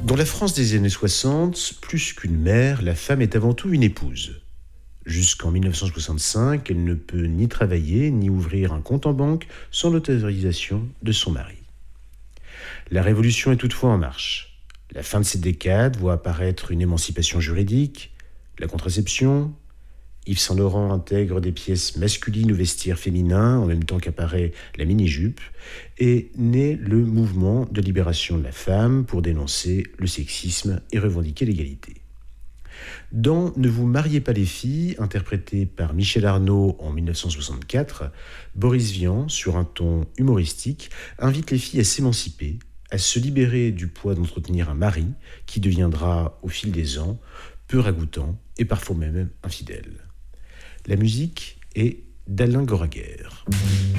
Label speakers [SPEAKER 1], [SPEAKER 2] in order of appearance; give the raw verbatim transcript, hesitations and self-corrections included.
[SPEAKER 1] Dans la France des années soixante, plus qu'une mère, la femme est avant tout une épouse. Jusqu'en mille neuf cent soixante-cinq, elle ne peut ni travailler ni ouvrir un compte en banque sans l'autorisation de son mari. La révolution est toutefois en marche. La fin de cette décade voit apparaître une émancipation juridique, la contraception. Yves Saint Laurent intègre des pièces masculines ou vestiaires féminins en même temps qu'apparaît la mini-jupe, et naît le mouvement de libération de la femme pour dénoncer le sexisme et revendiquer l'égalité. Dans Ne vous mariez pas les filles, interprété par Michel Arnaud en mille neuf cent soixante-quatre, Boris Vian, sur un ton humoristique, invite les filles à s'émanciper, à se libérer du poids d'entretenir un mari qui deviendra, au fil des ans, peu ragoûtant et parfois même infidèle. La musique est d'Alain Goraguer.